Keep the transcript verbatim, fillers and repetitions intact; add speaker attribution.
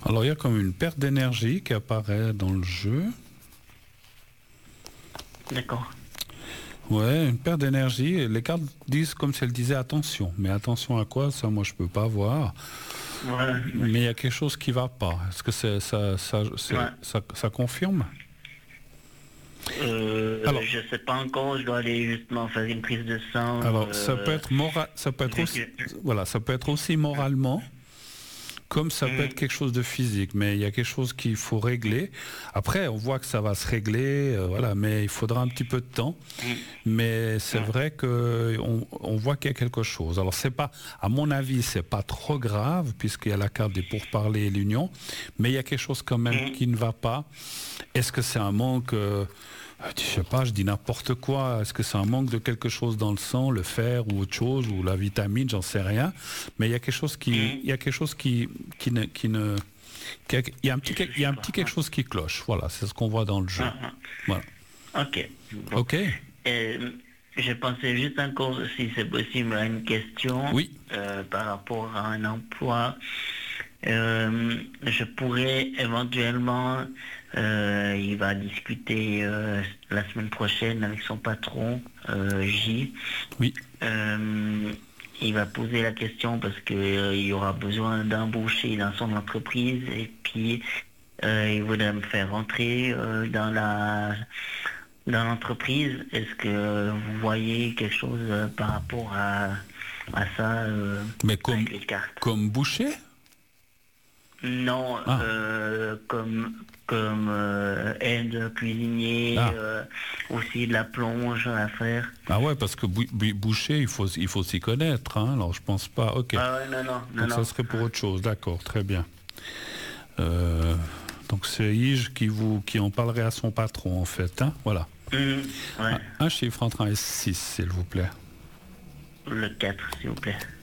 Speaker 1: Alors il y a comme une perte d'énergie qui apparaît dans le jeu.
Speaker 2: D'accord.
Speaker 1: Ouais, une perte d'énergie. Les cartes disent comme si elles disaient attention. Mais attention à quoi? Ça, moi, je peux pas voir.
Speaker 2: Ouais.
Speaker 1: Mais il y a quelque chose qui va pas. Est-ce que c'est, ça, ça, c'est-
Speaker 2: Ouais.
Speaker 1: ça, ça confirme?
Speaker 2: Euh,
Speaker 1: Alors-
Speaker 2: je sais pas encore, je dois aller justement faire une prise de sang.
Speaker 1: Alors,
Speaker 2: euh,
Speaker 1: ça peut être moral, ça peut être
Speaker 2: vu
Speaker 1: aussi,
Speaker 2: que-
Speaker 1: voilà, ça peut être aussi moralement, comme ça peut
Speaker 2: Mhm.
Speaker 1: être quelque chose de physique. Mais il y a quelque chose qu'il faut régler. Après, on voit que ça va se régler, euh, voilà, mais il faudra un petit peu de temps.
Speaker 2: Mhm.
Speaker 1: Mais c'est
Speaker 2: Ouais.
Speaker 1: vrai que on, on voit qu'il y a quelque chose. Alors c'est pas, à mon avis, c'est pas trop grave puisqu'il y a la carte des pourparlers et l'union, mais il y a quelque chose quand même
Speaker 2: Mhm.
Speaker 1: qui ne va pas. Est-ce que c'est un manque euh, je sais pas, je dis n'importe quoi. Est-ce que c'est un manque de quelque chose dans le sang, le fer ou autre chose, ou la vitamine, j'en sais rien. Mais il y a quelque chose qui,
Speaker 2: Mhm.
Speaker 1: il y a quelque chose qui, qui ne, qui ne, qui a- il y a un petit, quel- il y a un petit quelque chose qui cloche. Voilà, c'est ce qu'on voit dans le jeu.
Speaker 2: Ah, ah.
Speaker 1: Voilà.
Speaker 2: Ok. Bon.
Speaker 1: Ok.
Speaker 2: Euh, je pensais juste encore, si c'est possible, à une question
Speaker 1: Oui.
Speaker 2: euh, par rapport à un emploi. Euh, je pourrais éventuellement, euh, il va discuter euh, la semaine prochaine avec son patron, euh, J.
Speaker 1: Oui.
Speaker 2: Euh, il va poser la question parce que euh, il y aura besoin d'embaucher dans son entreprise et puis euh, il voudrait me faire rentrer euh, dans la dans l'entreprise. Est-ce que vous voyez quelque chose euh, par rapport à, à ça euh,
Speaker 1: Mais comme,
Speaker 2: avec les cartes?
Speaker 1: comme boucher?
Speaker 2: Non,
Speaker 1: Ah.
Speaker 2: euh, comme comme euh, aide cuisinier,
Speaker 1: Ah.
Speaker 2: euh, aussi de la plonge à faire.
Speaker 1: Ah ouais, parce que bou- bou- boucher, il faut, il faut s'y connaître. Hein. Alors je pense pas. Ok.
Speaker 2: Ah ouais, non, non, non,
Speaker 1: Donc
Speaker 2: non.
Speaker 1: ça serait pour autre chose. D'accord, très bien. Euh, donc c'est Ige qui vous, qui en parlerait à son patron en fait. Hein. Voilà.
Speaker 2: Mhm, ouais,
Speaker 1: Un chiffre entre un et six, s'il vous plaît.
Speaker 2: le quatre, s'il vous plaît.